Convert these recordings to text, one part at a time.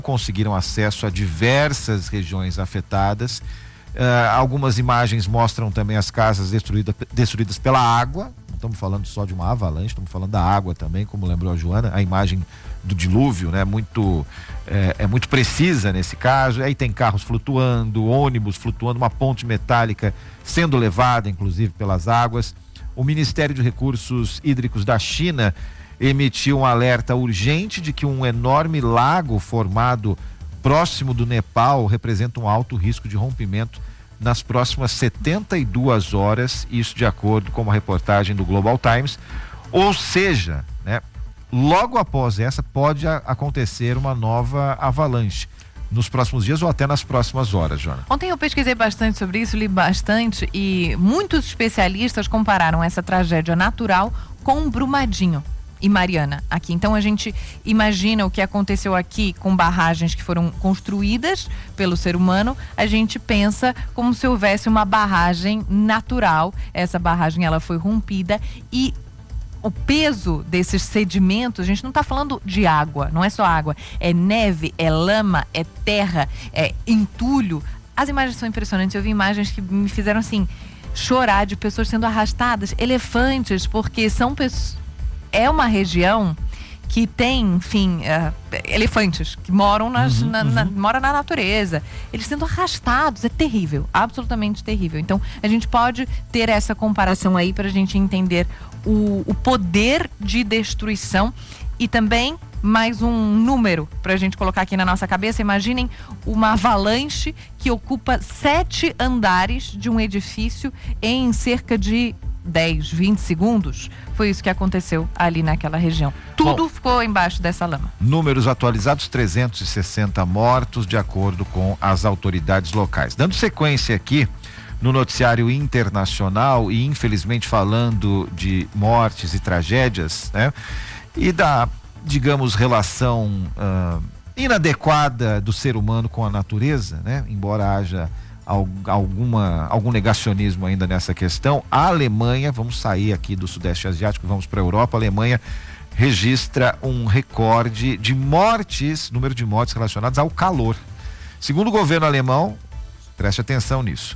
conseguiram acesso a diversas regiões afetadas. Algumas imagens mostram também as casas destruídas pela água. Não estamos falando só de uma avalanche, estamos falando da água também, como lembrou a Joana. A imagem do dilúvio, né, é muito precisa nesse caso. Aí tem carros flutuando, ônibus flutuando, uma ponte metálica sendo levada inclusive pelas águas. O Ministério de Recursos Hídricos da China emitiu um alerta urgente de que um enorme lago formado próximo do Nepal representa um alto risco de rompimento nas próximas 72 horas, isso de acordo com uma reportagem do Global Times. Ou seja, né, logo após essa pode acontecer uma nova avalanche nos próximos dias ou até nas próximas horas, Joana. Ontem eu pesquisei bastante sobre isso, li bastante, e muitos especialistas compararam essa tragédia natural com Brumadinho e Mariana aqui. Então a gente imagina o que aconteceu aqui com barragens que foram construídas pelo ser humano. A gente pensa como se houvesse uma barragem natural. Essa barragem, ela foi rompida e o peso desses sedimentos, a gente não está falando de água, não é só água, é neve, é lama, é terra, é entulho. As imagens são impressionantes. Eu vi imagens que me fizeram assim chorar, de pessoas sendo arrastadas, elefantes, porque são pessoas. É uma região que tem, enfim, elefantes que moram moram na natureza. Eles sendo arrastados, é terrível, absolutamente terrível. Então, a gente pode ter essa comparação aí para a gente entender o poder de destruição e também mais um número para a gente colocar aqui na nossa cabeça. Imaginem uma avalanche que ocupa 7 andares de um edifício em cerca de 10, 20 segundos. Foi isso que aconteceu ali naquela região. Tudo ficou embaixo dessa lama. Números atualizados: 360 mortos, de acordo com as autoridades locais. Dando sequência aqui no noticiário internacional e infelizmente falando de mortes e tragédias, né? E da, digamos, relação inadequada do ser humano com a natureza, né? Embora haja algum negacionismo ainda nessa questão. A Alemanha, vamos sair aqui do Sudeste Asiático, vamos para a Europa. A Alemanha registra um recorde de mortes, número de mortes relacionadas ao calor. Segundo o governo alemão, preste atenção nisso,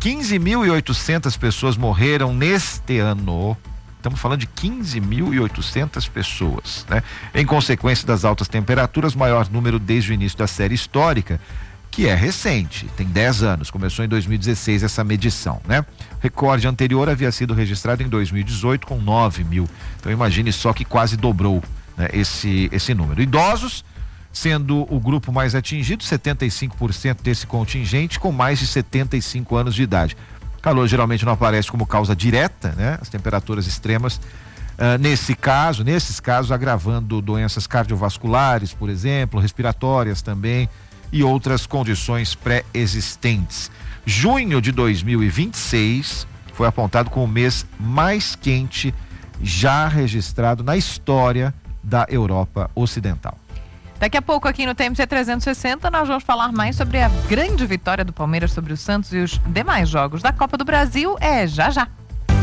15.800 pessoas morreram neste ano. Estamos falando de 15.800 pessoas, né? Em consequência das altas temperaturas, maior número desde o início da série histórica, que é recente, tem 10 anos, começou em 2016 essa medição, né? O recorde anterior havia sido registrado em 2018 com 9.000. Então imagine só que quase dobrou, né, esse número. Idosos sendo o grupo mais atingido, 75% desse contingente com mais de 75 anos de idade. Calor geralmente não aparece como causa direta, né? As temperaturas extremas, nesses casos agravando doenças cardiovasculares, por exemplo, respiratórias também, e outras condições pré-existentes. Junho de 2026 foi apontado como o mês mais quente já registrado na história da Europa Ocidental. Daqui a pouco aqui no TMC 360 nós vamos falar mais sobre a grande vitória do Palmeiras sobre o Santos e os demais jogos da Copa do Brasil. Já já.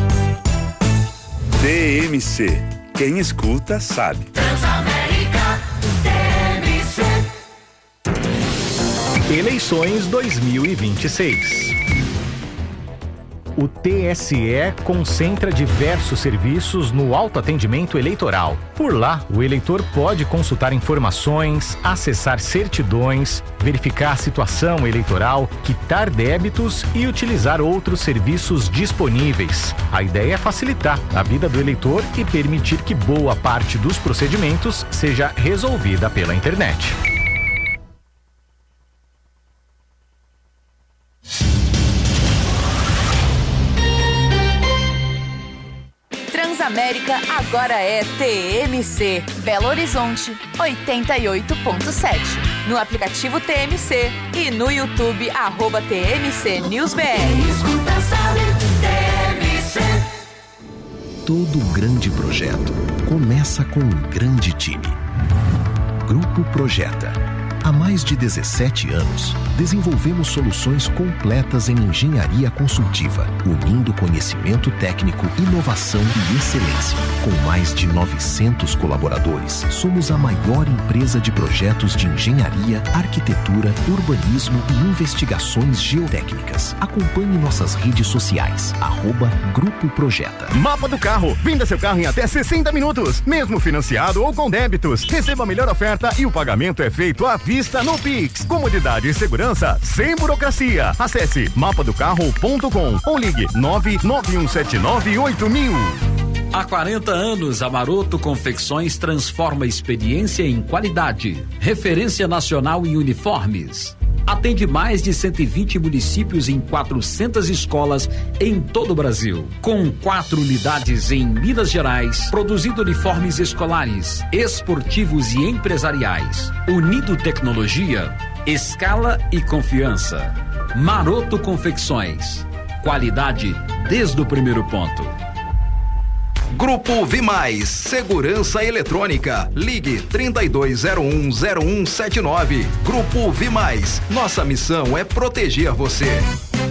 TMC, quem escuta sabe. Transamérica, TMC. Eleições 2026. O TSE concentra diversos serviços no autoatendimento eleitoral. Por lá, o eleitor pode consultar informações, acessar certidões, verificar a situação eleitoral, quitar débitos e utilizar outros serviços disponíveis. A ideia é facilitar a vida do eleitor e permitir que boa parte dos procedimentos seja resolvida pela internet. Transamérica agora é TMC. Belo Horizonte 88.7. No aplicativo TMC e no YouTube @TMC NewsBR. Todo grande projeto começa com um grande time. Grupo Projeta. Há mais mais de 17 anos, desenvolvemos soluções completas em engenharia consultiva, unindo conhecimento técnico, inovação e excelência. Com mais de 900 colaboradores, somos a maior empresa de projetos de engenharia, arquitetura, urbanismo e investigações geotécnicas. Acompanhe nossas redes sociais, @Grupo Projeta. Mapa do Carro. Venda seu carro em até 60 minutos, mesmo financiado ou com débitos. Receba a melhor oferta e o pagamento é feito à vista no Pix. Comodidade e segurança sem burocracia. Acesse mapadocarro.com ou ligue 991798000. Há 40 anos, a Maroto Confecções transforma experiência em qualidade. Referência nacional em uniformes. Atende mais de 120 municípios em 400 escolas em todo o Brasil. Com 4 unidades em Minas Gerais, produzindo uniformes escolares, esportivos e empresariais. Unindo tecnologia, escala e confiança. Maroto Confecções. Qualidade desde o primeiro ponto. Grupo Vimais, segurança eletrônica. Ligue 32010179. Grupo Vimais, nossa missão é proteger você.